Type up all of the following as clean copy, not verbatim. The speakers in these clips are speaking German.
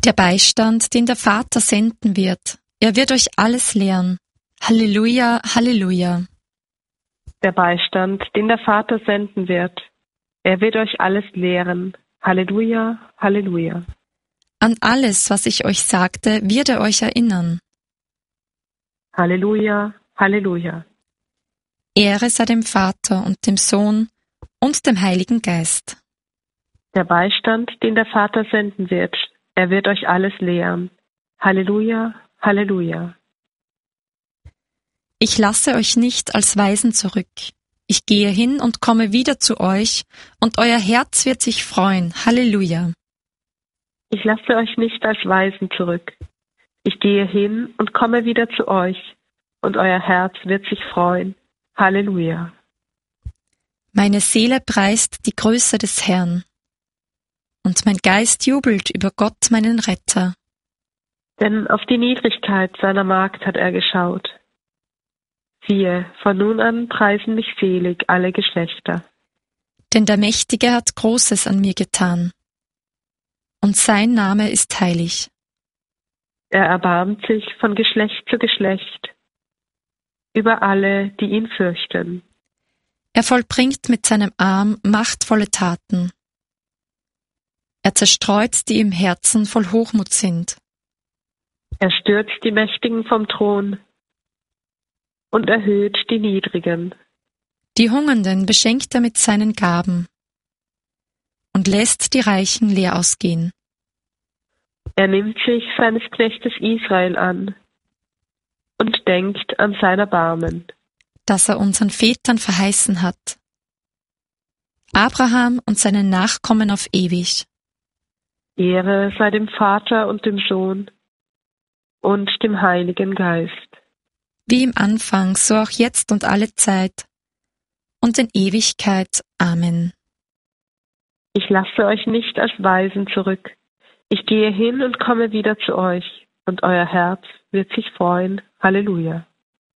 Der Beistand, den der Vater senden wird, er wird euch alles lehren. Halleluja, Halleluja. Der Beistand, den der Vater senden wird, er wird euch alles lehren. Halleluja, Halleluja. An alles, was ich euch sagte, wird er euch erinnern. Halleluja, Halleluja. Ehre sei dem Vater und dem Sohn und dem Heiligen Geist. Der Beistand, den der Vater senden wird, er wird euch alles lehren. Halleluja, Halleluja. Ich lasse euch nicht als Waisen zurück. Ich gehe hin und komme wieder zu euch, und euer Herz wird sich freuen. Halleluja. Ich lasse euch nicht als Waisen zurück. Ich gehe hin und komme wieder zu euch, und euer Herz wird sich freuen. Halleluja. Meine Seele preist die Größe des Herrn, und mein Geist jubelt über Gott, meinen Retter. Denn auf die Niedrigkeit seiner Magd hat er geschaut. Siehe, von nun an preisen mich selig alle Geschlechter. Denn der Mächtige hat Großes an mir getan, und sein Name ist heilig. Er erbarmt sich von Geschlecht zu Geschlecht über alle, die ihn fürchten. Er vollbringt mit seinem Arm machtvolle Taten. Er zerstreut, die im Herzen voll Hochmut sind. Er stürzt die Mächtigen vom Thron und erhöht die Niedrigen. Die Hungernden beschenkt er mit seinen Gaben und lässt die Reichen leer ausgehen. Er nimmt sich seines Knechtes Israel an und denkt an sein Erbarmen, das er unseren Vätern verheißen hat, Abraham und seinen Nachkommen auf ewig. Ehre sei dem Vater und dem Sohn und dem Heiligen Geist. Wie im Anfang, so auch jetzt und alle Zeit und in Ewigkeit. Amen. Ich lasse euch nicht als Waisen zurück. Ich gehe hin und komme wieder zu euch, und euer Herz wird sich freuen. Halleluja.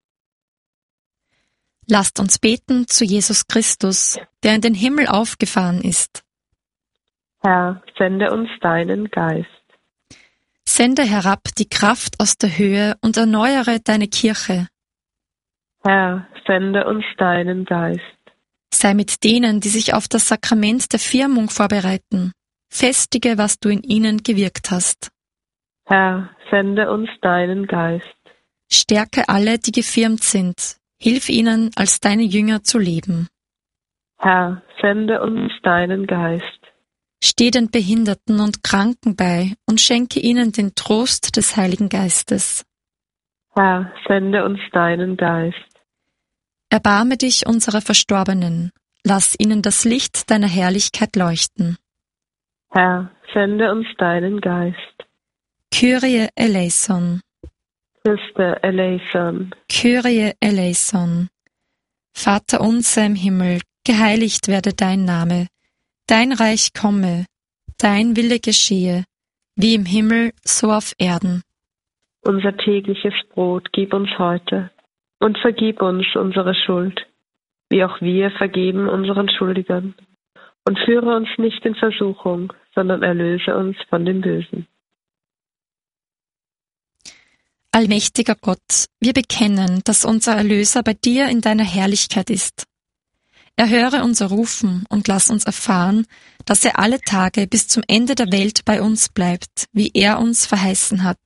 Lasst uns beten zu Jesus Christus, der in den Himmel aufgefahren ist. Herr, sende uns deinen Geist. Sende herab die Kraft aus der Höhe und erneuere deine Kirche. Herr, sende uns deinen Geist. Sei mit denen, die sich auf das Sakrament der Firmung vorbereiten. Festige, was du in ihnen gewirkt hast. Herr, sende uns deinen Geist. Stärke alle, die gefirmt sind. Hilf ihnen, als deine Jünger zu leben. Herr, sende uns deinen Geist. Steh den Behinderten und Kranken bei und schenke ihnen den Trost des Heiligen Geistes. Herr, sende uns deinen Geist. Erbarme dich unserer Verstorbenen. Lass ihnen das Licht deiner Herrlichkeit leuchten. Herr, sende uns deinen Geist. Kyrie eleison. Christe eleison. Kyrie eleison. Vater unser im Himmel, geheiligt werde dein Name. Dein Reich komme, dein Wille geschehe, wie im Himmel, so auf Erden. Unser tägliches Brot gib uns heute und vergib uns unsere Schuld, wie auch wir vergeben unseren Schuldigern. Und führe uns nicht in Versuchung, sondern erlöse uns von dem Bösen. Allmächtiger Gott, wir bekennen, dass unser Erlöser bei dir in deiner Herrlichkeit ist. Erhöre unser Rufen und lass uns erfahren, dass er alle Tage bis zum Ende der Welt bei uns bleibt, wie er uns verheißen hat.